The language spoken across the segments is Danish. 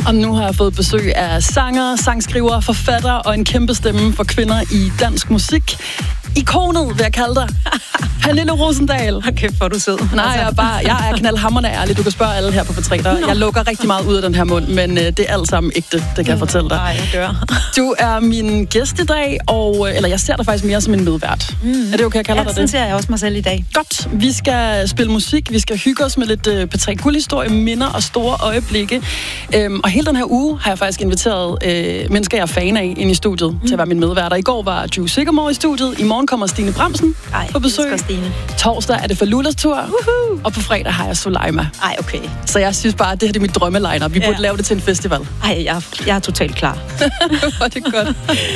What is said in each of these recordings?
Og nu har jeg fået besøg af sanger, sangskriver, forfatter og en kæmpe stemme for kvinder i dansk musik. Ikonet, vil jeg kalde dig. Pernille Rosendahl. Okay, hvor du sød. Nej, jeg er knaldhamrende ærlig. Du kan spørge alle her på P3. Jeg lukker rigtig meget ud af den her mund, men det er alt sammen ægte, det kan jeg fortælle dig. Nej, jeg dør. Du er min gæst i dag, eller jeg ser dig faktisk mere som en medvært. Er det okay, jeg kalder dig det? Ja, sådan ser jeg også mig selv i dag. Godt. Vi skal spille musik, vi skal hygge os med lidt P3 Guldhistorie, minder og store øjeblikke. Og hele den her uge har jeg faktisk inviteret mennesker, jeg er fan af, ind i studiet til at være min medværter. I går var Drew Sigamore i studiet. I morgen kommer Stine Bramsen på besøg. Stine. Torsdag er det Falulas tur. Og på fredag har jeg Soleima. Ej, okay. Så jeg synes bare, at det her er mit drømmeliner. Vi burde lave det til en festival. Ej, jeg er totalt klar. Hvor det godt.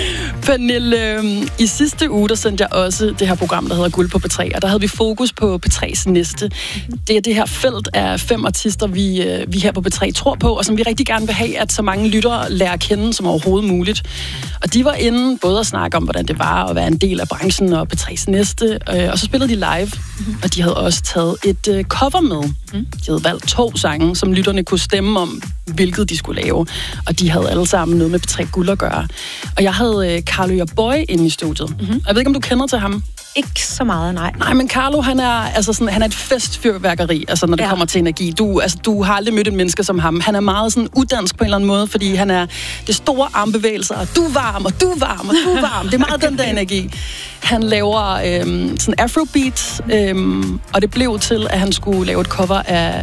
Pernille, i sidste uge, der sendte jeg også det her program, der hedder Guld på P3, og der havde vi fokus på P3's næste. Det er det her felt af 5 artister, vi her på P3 tror på, og som vi rigtig gerne vil have, at så mange lyttere lærer at kende som overhovedet muligt. Og de var inde både at snakke om, hvordan det var at være en del af branchen og P3's næste, og så spillede de live, og de havde også taget et cover med. De havde valgt 2 sange, som lytterne kunne stemme om, hvilket de skulle lave, og de havde alle sammen noget med P3 Guld at gøre. Og jeg havde Carlo Boy inde i studiet. Jeg ved ikke, om du kender til ham? Ikke så meget, nej. Nej, men Carlo, han er et festfyrværkeri, altså når det kommer til energi. Du har aldrig mødt et menneske som ham. Han er meget sådan udansk på en eller anden måde, fordi han er det store armbevægelser, og du er varm, og du er varm, og du er varm. Det er meget den der energi. Han laver sådan afrobeat, og det blev til, at han skulle lave et cover af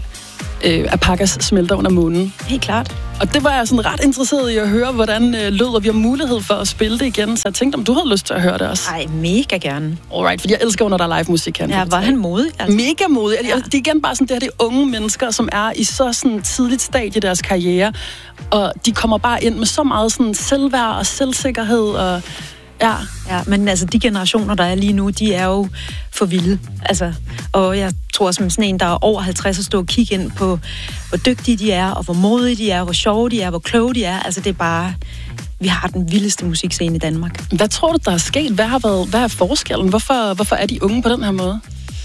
Pakkas Smelter under månen. Helt klart. Og det var jeg sådan ret interesseret i at høre, hvordan lød, og vi har mulighed for at spille det igen. Så jeg tænkte, om du havde lyst til at høre det også. Ej, mega gerne. Alright, fordi jeg elsker, når der er live musik her. Ja, var han modig? Altså. Mega modig. Ja. Det er igen bare sådan, det er unge mennesker, som er i så sådan tidligt stadie i deres karriere, og de kommer bare ind med så meget sådan selvværd og selvsikkerhed og ja, men altså de generationer, der er lige nu, de er jo for vilde. Altså, og jeg tror, som sådan en, der er over 50, at stå og kigge ind på, hvor dygtige de er, og hvor modige de er, hvor sjove de er, hvor kloge de er. Altså, det er bare... Vi har den vildeste musikscene i Danmark. Hvad tror du, der er sket? Hvad er forskellen? Hvorfor er de unge på den her måde?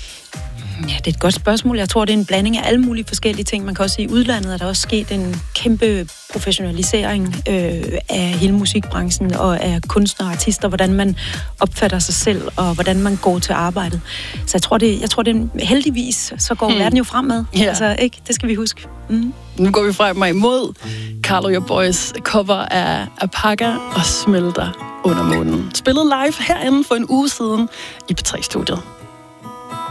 Ja, det er et godt spørgsmål. Jeg tror, det er en blanding af alle mulige forskellige ting. Man kan også sige, at i udlandet er der også sket en kæmpe professionalisering af hele musikbranchen og af kunstnere og artister, hvordan man opfatter sig selv og hvordan man går til arbejdet. Så jeg tror, det er heldigvis, så går verden jo fremad. Yeah. Altså, ikke? Det skal vi huske. Nu går vi frem og imod Carlo Boys cover af Pakka og Smelter under månen. Spillet live herinde for en uge siden i P3-studiet.